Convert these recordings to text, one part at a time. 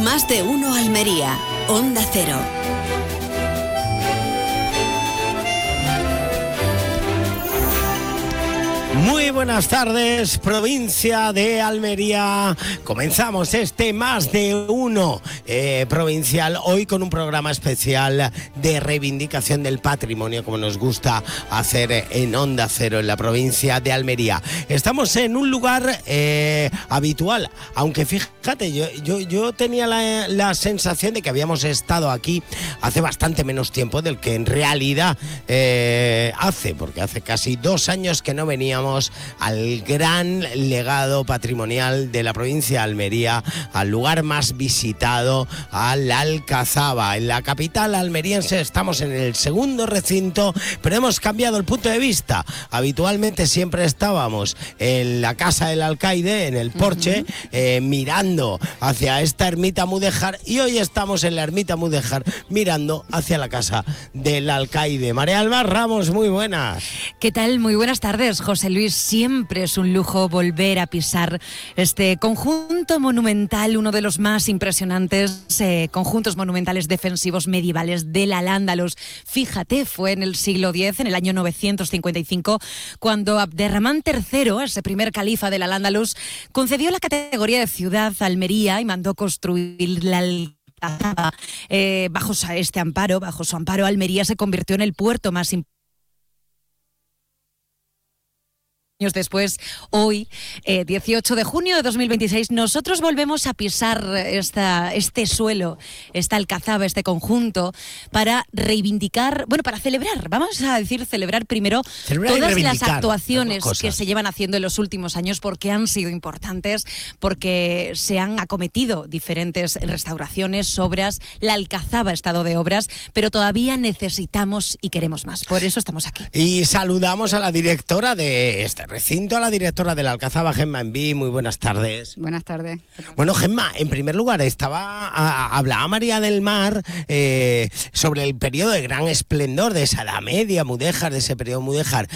Más de uno Almería, Onda Cero. Muy buenas tardes, provincia de Almería. Comenzamos este Más de Uno provincial, hoy con un programa especial de reivindicación del patrimonio, como nos gusta hacer en Onda Cero, en la provincia de Almería. Estamos en un lugar habitual, aunque fíjate, yo tenía la sensación de que habíamos estado aquí hace bastante menos tiempo del que en realidad porque hace casi 2 años que no veníamos al gran legado patrimonial de la provincia de Almería, al lugar más visitado, a la Alcazaba. En la capital almeriense estamos en el segundo recinto, pero hemos cambiado el punto de vista. Habitualmente siempre estábamos en la casa del alcaide, en el porche, mirando hacia esta ermita mudéjar, y hoy estamos en la ermita mudéjar mirando hacia la casa del alcaide. María Almar Ramos, muy buenas. ¿Qué tal? Muy buenas tardes, José Luis. Siempre es un lujo volver a pisar este conjunto monumental, uno de los más impresionantes conjuntos monumentales defensivos medievales del Al-Ándalus. Fíjate, fue en el siglo X, en el año 955, cuando Abderramán III, ese primer califa del Al-Ándalus, concedió la categoría de ciudad a Almería y mandó construir la Alcazaba. Bajo su amparo, Almería se convirtió en el puerto más importante. Años después, hoy, 18 de junio de 2026, nosotros volvemos a pisar este suelo, esta Alcazaba, este conjunto, para reivindicar, para celebrar, vamos a decir celebrar primero todas las actuaciones que se llevan haciendo en los últimos años, porque han sido importantes, porque se han acometido diferentes restauraciones, obras, la Alcazaba ha estado de obras, pero todavía necesitamos y queremos más, por eso estamos aquí. Y saludamos a la directora de este recinto, a la directora de la Alcazaba, Gemma Enví. Muy buenas tardes. Buenas tardes. Bueno, Gemma, en primer lugar, hablaba María del Mar sobre el periodo de gran esplendor de esa Edad Media mudéjar, de ese periodo mudéjar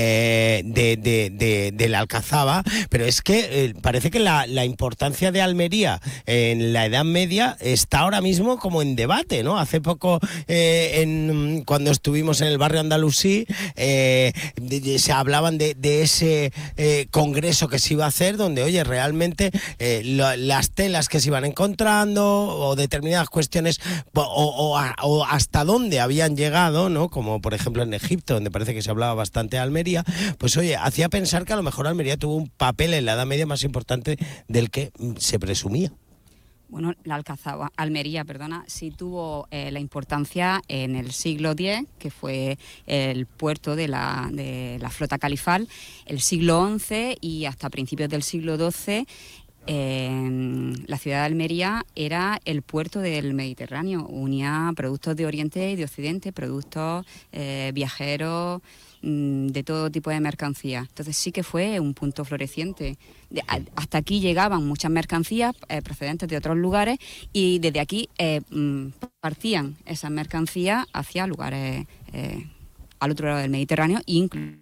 de la Alcazaba, pero es que parece que la importancia de Almería en la Edad Media está ahora mismo como en debate, ¿no? Hace poco, cuando estuvimos en el barrio andalusí, se hablaban de ese congreso que se iba a hacer, donde, oye, realmente las telas que se iban encontrando o determinadas cuestiones o hasta dónde habían llegado, ¿no? Como por ejemplo en Egipto, donde parece que se hablaba bastante de Almería, pues oye, hacía pensar que a lo mejor Almería tuvo un papel en la Edad Media más importante del que se presumía. Bueno, la Alcazaba, Almería, sí tuvo la importancia en el siglo X, que fue el puerto de la flota califal, el siglo XI y hasta principios del siglo XII. La ciudad de Almería era el puerto del Mediterráneo, unía productos de Oriente y de Occidente, productos viajeros, de todo tipo de mercancías. Entonces sí que fue un punto floreciente. Hasta aquí llegaban muchas mercancías procedentes de otros lugares, y desde aquí partían esas mercancías hacia lugares al otro lado del Mediterráneo, incluso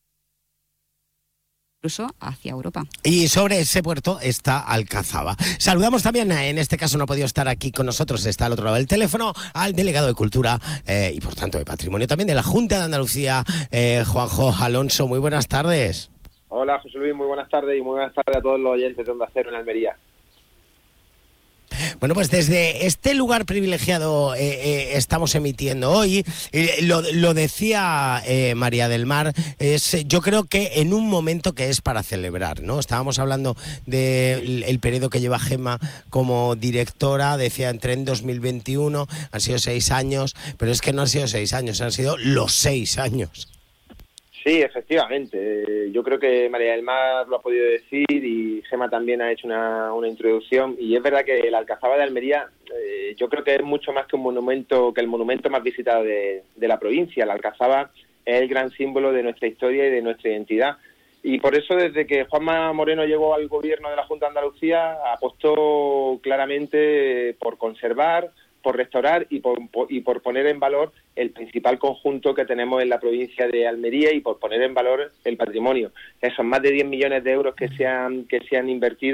hacia Europa. Y sobre ese puerto está Alcazaba. Saludamos también, en este caso no ha podido estar aquí con nosotros, está al otro lado del teléfono, al delegado de Cultura y por tanto de Patrimonio también de la Junta de Andalucía, Juanjo Alonso. Muy buenas tardes. Hola, José Luis, muy buenas tardes, y muy buenas tardes a todos los oyentes de Onda Cero en Almería. Bueno, pues desde este lugar privilegiado estamos emitiendo hoy. Lo decía María del Mar, yo creo que en un momento que es para celebrar, ¿no? Estábamos hablando del periodo que lleva Gemma como directora, decía, entré en 2021, han sido 6 años, pero es que no han sido 6 años, han sido los 6 años. Sí, efectivamente. Yo creo que María del Mar lo ha podido decir y Gemma también ha hecho una introducción. Y es verdad que la Alcazaba de Almería, yo creo que es mucho más que un monumento, que el monumento más visitado de la provincia. La Alcazaba es el gran símbolo de nuestra historia y de nuestra identidad. Y por eso, desde que Juanma Moreno llegó al gobierno de la Junta de Andalucía, apostó claramente por conservar, por restaurar y por poner en valor el principal conjunto que tenemos en la provincia de Almería, y por poner en valor el patrimonio. Esos más de 10 millones de euros que se han invertido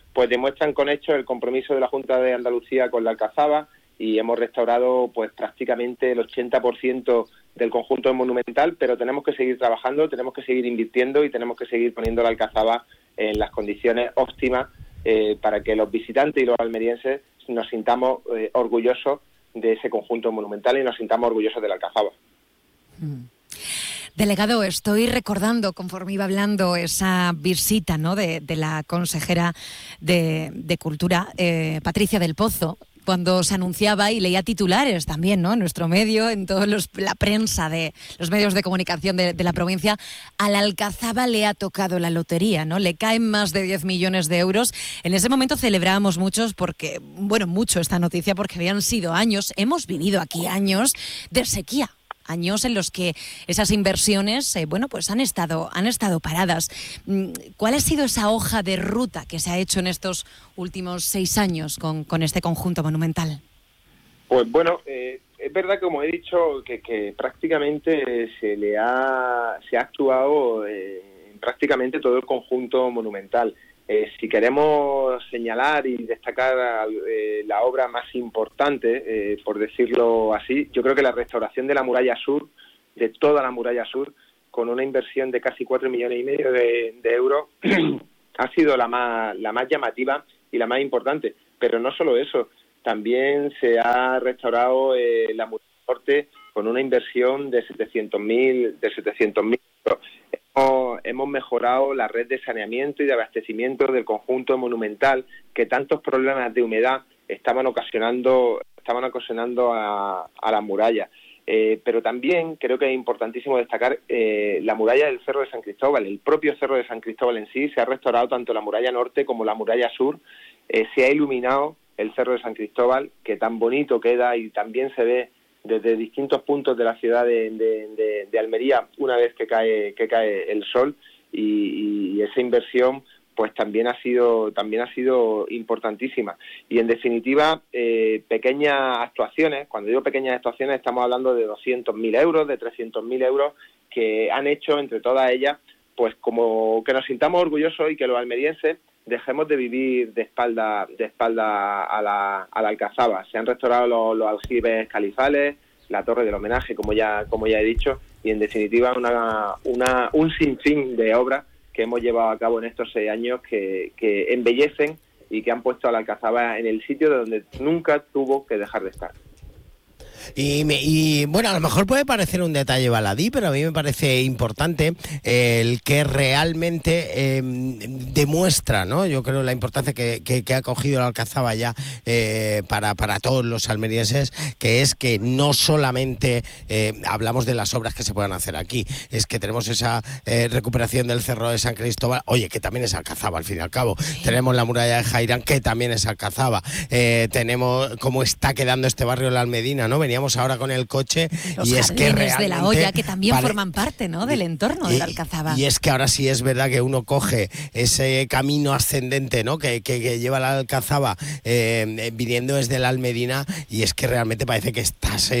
pues demuestran con hechos el compromiso de la Junta de Andalucía con la Alcazaba, y hemos restaurado pues prácticamente el 80% del conjunto monumental, pero tenemos que seguir trabajando, tenemos que seguir invirtiendo y tenemos que seguir poniendo la Alcazaba en las condiciones óptimas para que los visitantes y los almerienses nos sintamos orgullosos de ese conjunto monumental y nos sintamos orgullosos de la Alcazaba. Delegado, estoy recordando, conforme iba hablando, esa visita, ¿no?, de la consejera de Cultura, Patricia del Pozo, cuando se anunciaba, y leía titulares también, ¿no?, en nuestro medio, en toda la prensa de los medios de comunicación de la provincia, a la Alcazaba le ha tocado la lotería, ¿no? Le caen más de 10 millones de euros. En ese momento celebrábamos mucho esta noticia, porque habían sido años, hemos vivido aquí años de sequía. Años en los que esas inversiones, pues han estado paradas. ¿Cuál ha sido esa hoja de ruta que se ha hecho en estos últimos 6 años con este conjunto monumental? Pues bueno, es verdad, como he dicho, que prácticamente se ha actuado en prácticamente todo el conjunto monumental. Si queremos señalar y destacar la obra más importante, por decirlo así, yo creo que la restauración de la muralla sur, de toda la muralla sur, con una inversión de casi 4,5 millones de euros, ha sido la más llamativa y la más importante. Pero no solo eso, también se ha restaurado la muralla norte con una inversión de 700.000 euros. Hemos mejorado la red de saneamiento y de abastecimiento del conjunto monumental, que tantos problemas de humedad estaban ocasionando a la muralla. Pero también creo que es importantísimo destacar la muralla del Cerro de San Cristóbal. El propio Cerro de San Cristóbal en sí se ha restaurado, tanto la muralla norte como la muralla sur. Se ha iluminado el Cerro de San Cristóbal, que tan bonito queda y también se ve desde distintos puntos de la ciudad de Almería una vez que cae el sol, y esa inversión pues también ha sido importantísima. Y en definitiva, pequeñas actuaciones, cuando digo pequeñas actuaciones estamos hablando de 200.000 euros, de 300.000 euros, que han hecho entre todas ellas pues como que nos sintamos orgullosos y que los almerienses dejemos de vivir de espalda a la Alcazaba. Se han restaurado los aljibes califales, la torre del homenaje, como ya he dicho, y en definitiva un sinfín de obras que hemos llevado a cabo en estos 6 años que embellecen y que han puesto a la Alcazaba en el sitio de donde nunca tuvo que dejar de estar. Y bueno, a lo mejor puede parecer un detalle baladí, pero a mí me parece importante el que realmente demuestra, ¿no?, yo creo, la importancia que ha cogido la Alcazaba ya para todos los almerienses, que es que no solamente hablamos de las obras que se puedan hacer aquí, es que tenemos esa recuperación del Cerro de San Cristóbal, oye, que también es Alcazaba al fin y al cabo, tenemos la muralla de Jairán, que también es Alcazaba, tenemos cómo está quedando este barrio de la Almedina, ¿no? Veníamos ahora con el coche los y es que realmente de la olla, que también forman parte, ¿no?, del entorno de la Alcazaba. Y es que ahora sí es verdad que uno coge ese camino ascendente, ¿no?, que lleva la Alcazaba viniendo desde la Almedina, y es que realmente parece que estás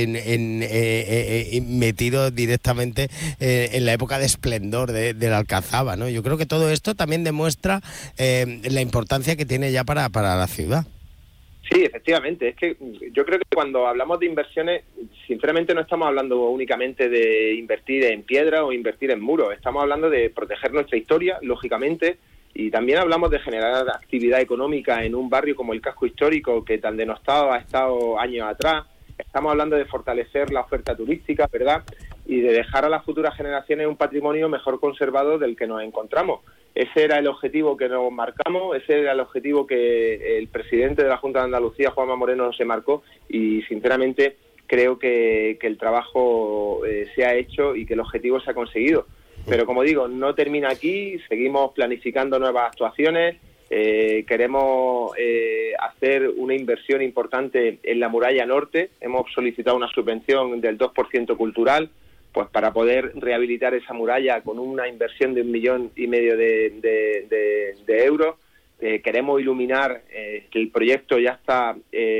metido directamente en la época de esplendor de la Alcazaba, ¿no? Yo creo que todo esto también demuestra la importancia que tiene ya para la ciudad. Sí, efectivamente. Es que yo creo que cuando hablamos de inversiones, sinceramente no estamos hablando únicamente de invertir en piedra o invertir en muros. Estamos hablando de proteger nuestra historia, lógicamente, y también hablamos de generar actividad económica en un barrio como el casco histórico, que tan denostado ha estado años atrás. Estamos hablando de fortalecer la oferta turística, ¿verdad?, y de dejar a las futuras generaciones un patrimonio mejor conservado del que nos encontramos. Ese era el objetivo que nos marcamos, ese era el objetivo que el presidente de la Junta de Andalucía, Juanma Moreno, se marcó, y sinceramente creo que el trabajo se ha hecho y que el objetivo se ha conseguido. Pero como digo, no termina aquí, seguimos planificando nuevas actuaciones, queremos hacer una inversión importante en la muralla norte, hemos solicitado una subvención del 2% cultural, pues para poder rehabilitar esa muralla con una inversión de 1,5 millones de euros. Queremos iluminar, que el proyecto ya está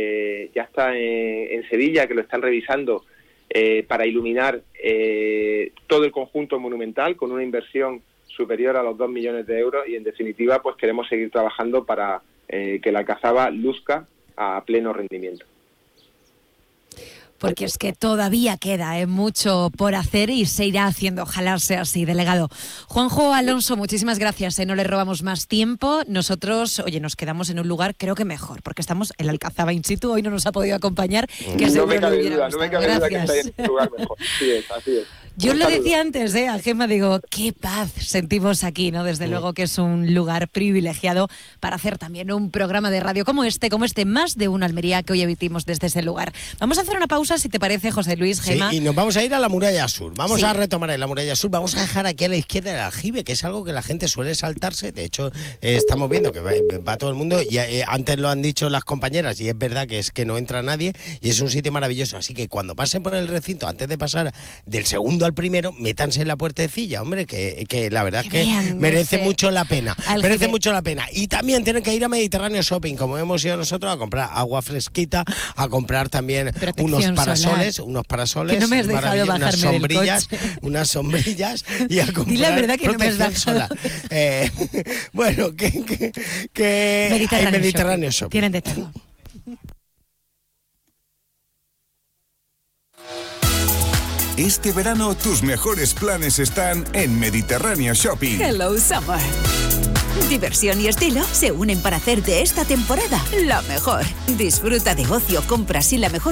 en Sevilla, que lo están revisando, para iluminar todo el conjunto monumental con una inversión superior a los 2 millones de euros, y en definitiva pues queremos seguir trabajando para que la Alcazaba luzca a pleno rendimiento. Porque es que todavía queda mucho por hacer y se irá haciendo, ojalá sea así, delegado. Juanjo Alonso, muchísimas gracias, no le robamos más tiempo. Nosotros, nos quedamos en un lugar creo que mejor, porque estamos en la Alcazaba in situ, hoy no nos ha podido acompañar, que no me cabe duda, gracias. Que estáis en un lugar mejor. Así es. Yo lo decía antes, a Gemma, digo, qué paz sentimos aquí, ¿no? Desde luego que es un lugar privilegiado para hacer también un programa de radio como este, Más de Uno Almería, que hoy emitimos desde ese lugar. Vamos a hacer una pausa, si te parece, José Luis, Gemma. Sí, y nos vamos a ir a la Muralla Sur. Vamos a retomar en la Muralla Sur. Vamos a dejar aquí a la izquierda el aljibe, que es algo que la gente suele saltarse. De hecho, estamos viendo que va todo el mundo. Y antes lo han dicho las compañeras, y es verdad que es que no entra nadie. Y es un sitio maravilloso. Así que cuando pasen por el recinto, antes de pasar del segundo al primero, métanse en la puertecilla, hombre, que la verdad es que merece mucho la pena. Merece mucho la pena. Y también tienen que ir a Mediterráneo Shopping, como hemos ido nosotros, a comprar agua fresquita, a comprar también unos parasoles, que no me has dejado bajarme unas sombrillas y a comprar y la verdad que no me has dejado. Bueno, que Mediterráneo Shopping. Tienen de todo. Este verano tus mejores planes están en Mediterráneo Shopping. Hello Summer. Diversión y estilo se unen para hacer de esta temporada lo mejor. Disfruta de ocio, compras y la mejor